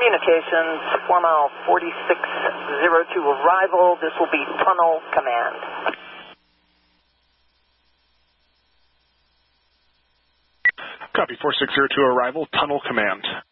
Communications, 4 mile 4602 arrival. This will be tunnel command. Copy, 4602 arrival, tunnel command.